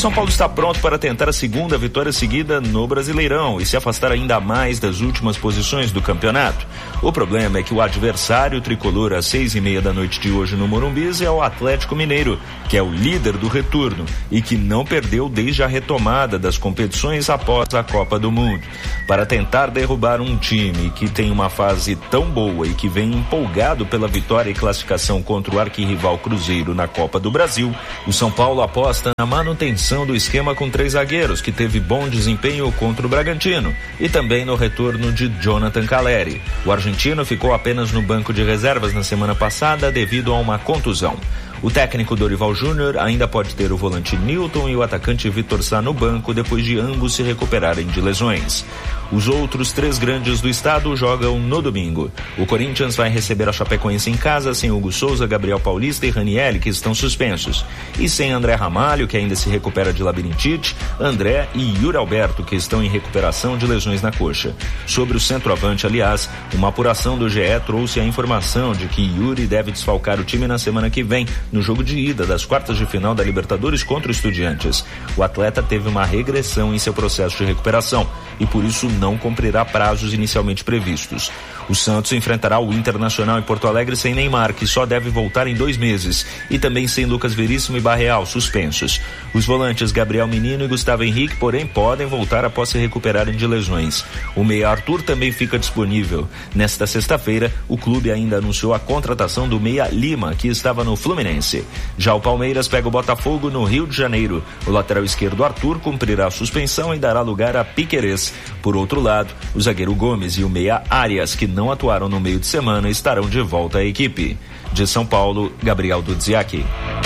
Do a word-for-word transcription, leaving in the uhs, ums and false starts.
São Paulo está pronto para tentar a segunda vitória seguida no Brasileirão e se afastar ainda mais das últimas posições do campeonato. O problema é que o adversário tricolor às seis e meia da noite de hoje no Morumbi é o Atlético Mineiro, que é o líder do retorno e que não perdeu desde a retomada das competições após a Copa do Mundo. Para tentar derrubar um time que tem uma fase tão boa e que vem empolgado pela vitória e classificação contra o arquirrival Cruzeiro na Copa do Brasil, o São Paulo aposta na manutenção do esquema com três zagueiros, que teve bom desempenho contra o Bragantino, e também no retorno de Jonathan Calleri. O argentino ficou apenas no banco de reservas na semana passada devido a uma contusão. O técnico Dorival Júnior ainda pode ter o volante Nilton e o atacante Vitor Sá no banco depois de ambos se recuperarem de lesões. Os outros três grandes do estado jogam no domingo. O Corinthians vai receber a Chapecoense em casa sem Hugo Souza, Gabriel Paulista e Ranieri, que estão suspensos. E sem André Ramalho, que ainda se recupera de labirintite, André e Yuri Alberto, que estão em recuperação de lesões na coxa. Sobre o centroavante, aliás, uma apuração do G E trouxe a informação de que Yuri deve desfalcar o time na semana que vem, no jogo de ida das quartas de final da Libertadores contra o Estudiantes. O atleta teve uma regressão em seu processo de recuperação e por isso não cumprirá prazos inicialmente previstos. O Santos enfrentará o Internacional em Porto Alegre sem Neymar, que só deve voltar em dois meses, e também sem Lucas Veríssimo e Barreal, suspensos. Os volantes Gabriel Menino e Gustavo Henrique, porém, podem voltar após se recuperarem de lesões. O meia Arthur também fica disponível. Nesta sexta-feira, o clube ainda anunciou a contratação do meia Lima, que estava no Fluminense. Já o Palmeiras pega o Botafogo no Rio de Janeiro. O lateral esquerdo Arthur cumprirá a suspensão e dará lugar a Piquerez. Por outro lado, o zagueiro Gomes e o meia Arias, que não atuaram no meio de semana, estarão de volta à equipe. De São Paulo, Gabriel Dudziak.